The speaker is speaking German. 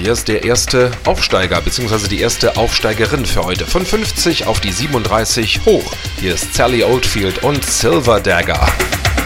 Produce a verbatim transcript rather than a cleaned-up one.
Hier ist der erste Aufsteiger, beziehungsweise die erste Aufsteigerin für heute. Von fünfzig auf die siebenunddreißig hoch. Hier ist Sally Oldfield und Silver Dagger.